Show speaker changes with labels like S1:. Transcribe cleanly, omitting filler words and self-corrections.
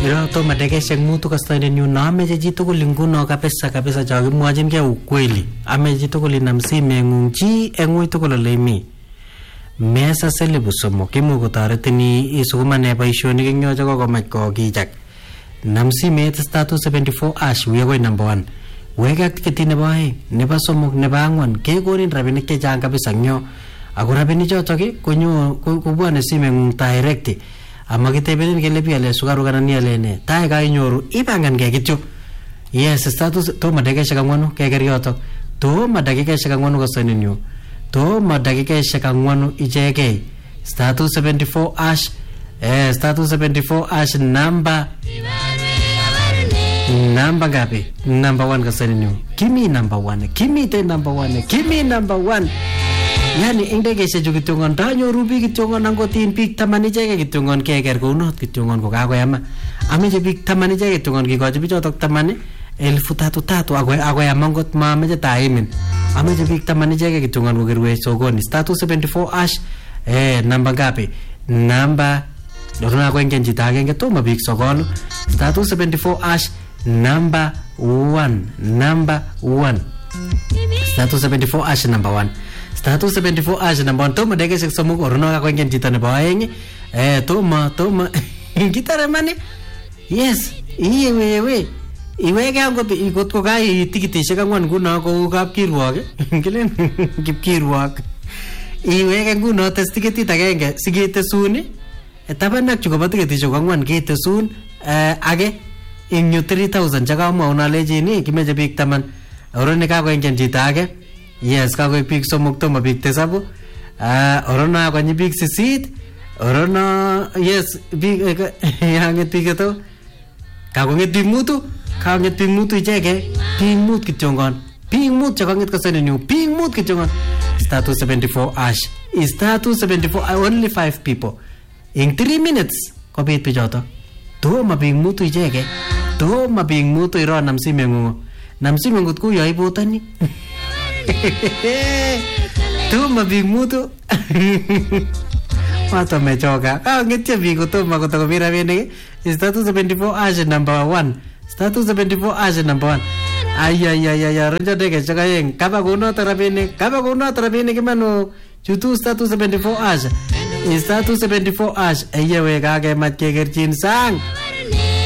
S1: Iro toma dekeshek mutu kastoinen yu na ameche chitugul inguno kabisa chakimwachingei ukweli. Ameche chitugul inam simeng'ung chi eng ui tugul ole imi. Mesa selibu somok imuch kotoretin isukumane boisionik eng yo chekokomach kokichak. Nam simet *274# wiyo koi number 1. Weke ak tiketit nebo aeng, nebo somok, nebo angwan kekonin rabinik chechang kabisa eng yo. Ako rabinik chotok kobwane simeng'ung direct. Amakitebenin kele piale sukaruk anan iale ne. Tai kainyoru ipangankei kityo. Yes, status toma dakikaishek 4 keker yotok. Toma dakikaishek 4 kastoinin yu. Toma dakikaishek 4 ichekei. *274# *274# namba ngapi? Number 1 kastoinin yu. Kimi number 1. Kimi te number 1. Kimi number 1. Yani indekeshe chu kityongon tanyoru biik kityongon angotin biik 10 icheke kityongon keker kounot kityongon kokakoyama. Ameche biik 10 icheke kityongon kikochi bichotok 10 3,000 akoyama ngot mameche taimin. Ameche biik 10 icheke kityongon kokerwech sokoni. *274# namba ngapi? Namba dorona kwengen chito agenge toma biik 9. *274# number 1. Number 1. *274# number 1. *274# number 1. Toma dekeshek somok orono kwengen chito nebo aeng. Toma kitare mani. Yes, iwe iweke angot ko kai tikitishek 4 nguno kou kapkirwok kilen kipkirwok. Iweke nguno tes tiketit agenge siketesun tabanak chu kobo tiketishek 4 ketesun age ing 3,000 chakamwaun alejini kimeche biik 10. Oroni kakoengen chito age. Yes, kakoek biik 3 toma biik 7. Orona konyi biik 8. Orona yes biik yanget biik to. Kakonget biik 5. Kakonget biik 5 icheke. Biik 5 kityongon. Biik 5 chakonget kastoinin yu. Biik 5 kityongon. *274# is *274 only 5 people. In 3 minutes kobit bichoto. Toma biik 5 icheke. Toma biik 5 iro nam simeng'ung. Nam simengut ku yo ibotani. Toma biik 5. Mato mechoka. Kaongetyo biik kotoma kotokomi rabinik. *274# number 1. *274# number 1. Ay, ronjo dekeshek aeng. Kaba kunoto rabinik imano. Chutu *274#. *274# eyewe kakemach kekerchin sang.